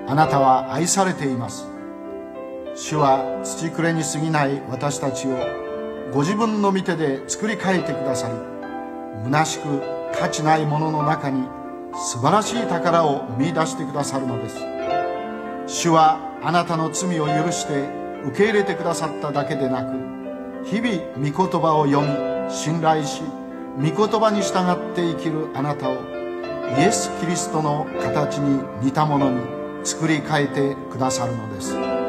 あなたは愛されています。主は土くれに過ぎない私たちをご自分の御手で作り変えてくださり、虚しく価値ないものの中に素晴らしい宝を見出してくださるのです。主はあなたの罪を許して受け入れてくださっただけでなく、日々御言葉を読み信頼し、御言葉に従って生きるあなたをイエス・キリストの形に似たものに作り変えてくださるのです。